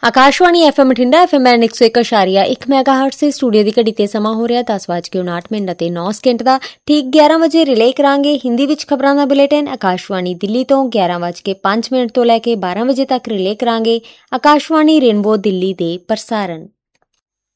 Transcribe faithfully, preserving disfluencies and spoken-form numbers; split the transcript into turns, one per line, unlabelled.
Akashvani F M Bathinda F M N ਇੱਕ ਸੌ ਇੱਕ ਅਸ਼ਾਰੀਆ ਇੱਕ ਮੈਗਾ ਹਰਟ ਸੇ ਸਟੂਡੀਓ ਦੀ ਘੜੀ ਤੇ ਸਮਾਂ ਹੋ ਰਿਹਾ ਦਸ ਵੱਜ ਕੇ ਉਨਾਹਠ ਮਿੰਟ ਅਤੇ ਨੌ ਸਕਿੰਟ ਦਾ। ਠੀਕ ਗਿਆਰਾਂ ਵਜੇ ਰਿਲੇ ਕਰਾਂਗੇ ਹਿੰਦੀ ਵਿੱਚ ਖਬਰਾਂ ਦਾ ਬੁਲੇਟਿਨ ਆਕਾਸ਼ਵਾਣੀ ਦਿੱਲੀ ਤੋਂ। ਗਿਆਰਾਂ ਵੱਜ ਕੇ ਪੰਜ ਮਿੰਟ ਤੋਂ ਲੈ ਕੇ ਬਾਰਾਂ ਵਜੇ ਤੱਕ ਰਿਲੇ ਕਰਾਂਗੇ ਆਕਾਸ਼ਵਾਣੀ ਰੇਨਬੋ ਦਿੱਲੀ ਦੇ ਪ੍ਰਸਾਰਣ।